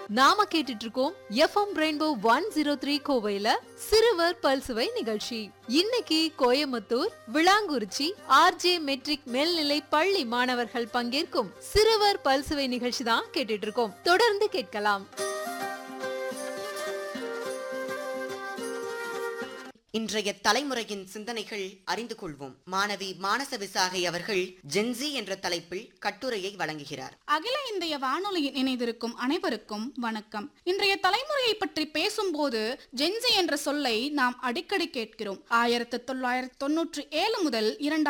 நாம கேட்டுட்டு இருக்கோம் எஃப்எம் ரெயின்போ 103 கோவையில சிறுவர் பல்சுவை நிகழ்ச்சி. இன்னைக்கு கோயம்புத்தூர் விளாங்குறிச்சி ஆர்ஜே மெட்ரிக் மேல்நிலை பள்ளி மாணவர்கள் பங்கேற்கும் சிறுவர் பல்சுவை நிகழ்ச்சி தான் கேட்டுட்டு இருக்கோம். தொடர்ந்து கேட்கலாம். இன்றைய தலைமுறையின் சிந்தனைகள் அறிந்து கொள்வோம். மாணவி மானச விசாகை அவர்கள் ஜென்சி என்ற தலைப்பில் கட்டுரையை வழங்குகிறார். அகில இந்திய வானொலியில் இணைந்திருக்கும் அனைவருக்கும் வணக்கம். இன்றைய தலைமுறையை பற்றி பேசும்போது ஜென்சி என்ற சொல்லை நாம் அடிக்கடி கேட்கிறோம். 1997 முதல்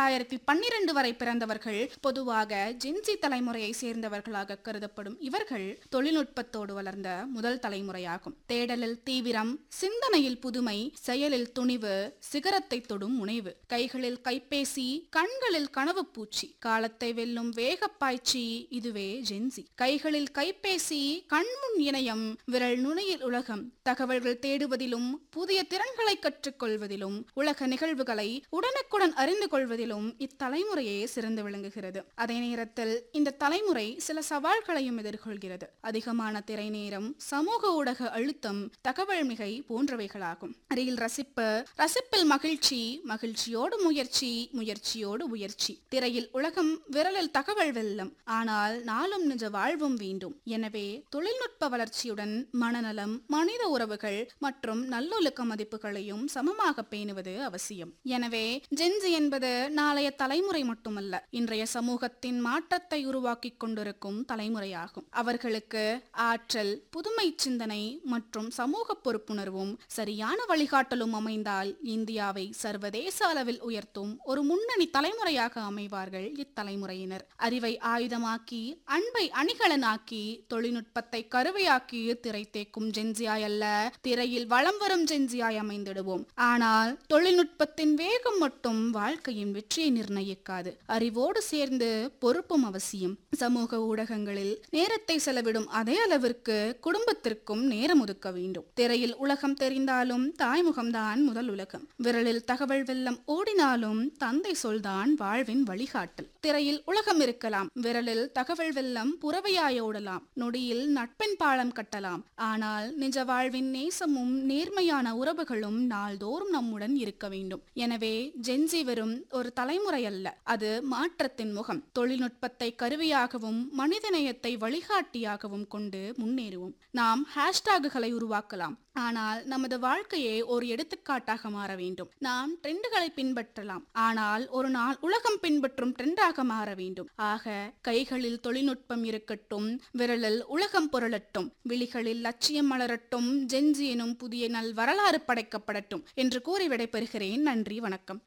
2012 வரை பிறந்தவர்கள் பொதுவாக ஜென்சி தலைமுறையை சேர்ந்தவர்களாக கருதப்படும் இவர்கள் தொழில்நுட்பத்தோடு வளர்ந்த முதல் தலைமுறையாகும். தேடலில் தீவிரம், சிந்தனையில் புதுமை, செயலில் துணிவு, சிகரத்தை தொடும் முனைவு, கைகளில் கைபேசி, கண்களில் கனவு பூச்சி, காலத்தை வெல்லும் வேகப்பாய்ச்சி, இதுவே ஜென்சி. கைகளில் கைபேசி, கண்முன் இணையம், விரல் நுனியில் உலகம், தகவல்கள் தேடுவதிலும் புதிய திறன்களை கற்றுக்கொள்வதிலும் உலக நிகழ்வுகளை உடனுக்குடன் அறிந்து கொள்வதிலும் இத்தலைமுறையே சிறந்து விளங்குகிறது. அதே நேரத்தில் இந்த தலைமுறை சில சவால்களையும் எதிர்கொள்கிறது. அதிகமான திரை நேரம், சமூக ஊடக அழுத்தம், தகவல் மிகை போன்றவைகளாகும். ரீல் ரசிப்பு, ரசிப்பில் மகிழ்ச்சி, மகிழ்ச்சியோடு முயற்சி, முயற்சியோடு உயர்ச்சி, திரையில் உலகம், விரலில் தகவல் வெல்லம், ஆனால் நாளும் நிஜ வாழ்வும் வேண்டும். எனவே தொழில்நுட்ப வளர்ச்சியுடன் மனநலம், மனித உறவுகள் மற்றும் நல்லொழுக்க மதிப்புகளையும் சமமாக பேணுவது அவசியம். எனவே ஜென்சி என்பது நாளைய தலைமுறை மட்டுமல்ல, இன்றைய சமூகத்தின் மாற்றத்தை உருவாக்கி கொண்டிருக்கும் தலைமுறையாகும். அவர்களுக்கு ஆற்றல், புதுமை சிந்தனை மற்றும் சமூக பொறுப்புணர்வும் சரியான வழிகாட்டலும் அமைந்தால் இந்தியாவை சர்வதேச அளவில் உயர்த்தும் ஒரு முன்னணி தலைமுறையாக அமைவார்கள் இத்தலைமுறையினர். அறிவை ஆயுதமாக்கி, அன்பை அணிகலனாக்கி, தொழில்நுட்பத்தை கருவையாக்கி திரை தேக்கும் ஜென்சியாய் அல்ல, திரையில் வலம் வரும் ஜென்சியாய் அமைந்திடுவோம். ஆனால் தொழில்நுட்பத்தின் வேகம் மட்டும் வாழ்க்கையின் வெற்றியை நிர்ணயிக்காது. அறிவோடு சேர்ந்து பொறுப்பும் அவசியம். சமூக ஊடகங்களில் நேரத்தை செலவிடும் அதே அளவிற்கு குடும்பத்திற்கும் நேரம் ஒதுக்க வேண்டும். திரையில் உலகம் தெரிந்தாலும் தாய்முகம்தான் முதல் உலகம். விரலில் தகவல் வெல்லம் ஓடினாலும் தந்தை சொல்தான் வாழ்வின் வழிகாட்டல். திரையில் உலகம் இருக்கலாம், விரலில் தகவல் வெல்லம் புறவையாய் ஓடலாம், நொடியில் நட்பின் பாலம் கட்டலாம். ஆனால் நிஜ வாழ்வின் நேசமும் நேர்மையான உறவுகளும் நாள்தோறும் நம்முடன் இருக்க வேண்டும். எனவே ஜென்சி வெறும் ஒரு தலைமுறை அல்ல, அது மாற்றத்தின் முகம். தொழில்நுட்பத்தை கருவியாகவும் மனிதநேயத்தை வழிகாட்டியாகவும் கொண்டு முன்னேறுவோம். நாம் ஹேஷ்டாகுகளை உருவாக்கலாம், ஆனால் நமது வாழ்க்கையை ஒரு எடுத்துக்காட்டாக மாற வேண்டும். நாம் ட்ரெண்டுகளை பின்பற்றலாம், ஆனால் ஒரு நாள் உலகம் பின்பற்றும் ட்ரெண்டாக மாற வேண்டும். ஆக கைகளில் தொழில்நுட்பம் இருக்கட்டும், விரலில் உலகம் புரளட்டும், விழிகளில் லட்சியம் மலரட்டும், ஜென்சி எனும் புதிய நல் வரலாறு படைக்கப்படட்டும் என்று கூறி விடைபெறுகிறேன். நன்றி, வணக்கம்.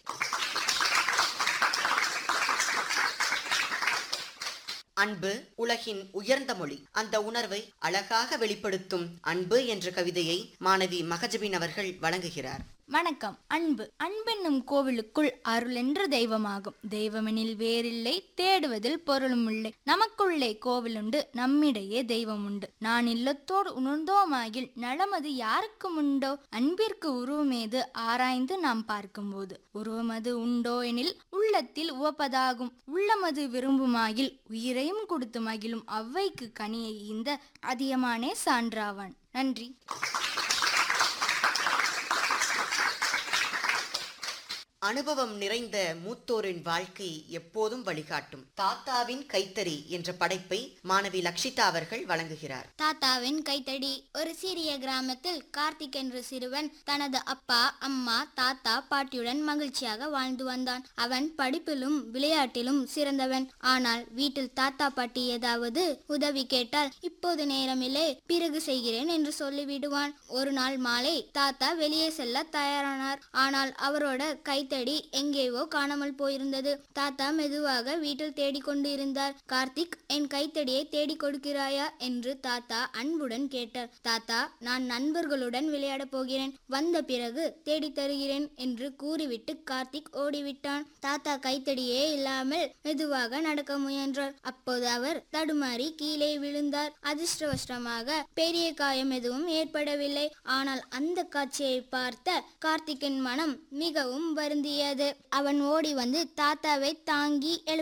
அன்பு உலகின் உயர்ந்த மொழி. அந்த உணர்வை அழகாக வெளிப்படுத்தும் அன்பு என்ற கவிதையை மாணவி மகஜபின் அவர்கள் வழங்குகிறார். வணக்கம். அன்பு. அன்பென்னும் கோவிலுக்குள் அருள் என்று தெய்வமாகும். தெய்வமெனில் வேறில்லை, தேடுவதில் பொருளும் இல்லை. நமக்குள்ளே கோவிலுண்டு, நம்மிடையே தெய்வம் உண்டு. நான் இல்லத்தோடு உணர்ந்தோமாகில் நலமது யாருக்கும் உண்டோ? அன்பிற்கு உருவமேது ஆராய்ந்து நாம் பார்க்கும்போது உருவமது உண்டோ எனில் உள்ளத்தில் உவப்பதாகும். உள்ளமது விரும்புமாகில் உயிரையும் கொடுத்து மகிழும் அவ்வைக்கு கனியை ஈந்த அதியமானே சான்றாவான். நன்றி. அனுபவம் நிறைந்த மூத்தோரின் வாழ்க்கை எப்போதும் வழிகாட்டும். தாத்தாவின் கைத்தறி என்ற படைப்பை மாணவி லக்ஷிதா அவர்கள் வழங்குகிறார். தாத்தாவின் கைத்தடி. ஒரு சிறிய கிராமத்தில் கார்த்திக் என்ற சிறுவன் தனது அப்பா, அம்மா, தாத்தா, பாட்டியுடன் மகிழ்ச்சியாக வாழ்ந்து வந்தான். அவன் படிப்பிலும் விளையாட்டிலும் சிறந்தவன். ஆனால் வீட்டில் தாத்தா பாட்டி ஏதாவது உதவி கேட்டால் இப்போது நேரமில்லை, பிறகு செய்கிறேன் என்று சொல்லிவிடுவான். ஒரு நாள் மாலை தாத்தா வெளியே செல்ல தயாரானார். ஆனால் அவரோட கைத்தடி எங்கேயோ காணாமல் போயிருந்தது. தாத்தா மெதுவாக வீட்டில் தேடிக்கொண்டு இருந்தார். கார்த்திக், என் கைத்தடியை தேடி கொடுக்கிறாயா என்று தாத்தா அன்புடன் கேட்டார். தாத்தா, நான் நண்பர்களுடன் விளையாட போகிறேன், வந்த பிறகு தேடி தருகிறேன் என்று கூறிவிட்டு கார்த்திக் ஓடிவிட்டான். தாத்தா கைத்தடியே இல்லாமல் மெதுவாக நடக்க முயன்றார். அப்போது அவர் தடுமாறி கீழே விழுந்தார். அதிர்ஷ்டவசமாக பெரிய காயம் எதுவும் ஏற்படவில்லை. ஆனால் அந்த காட்சியை பார்த்த கார்த்திக்கின் மனம் மிகவும் வருந்தியது. அவன் ஓடி வந்து தாத்தாவை தாங்கி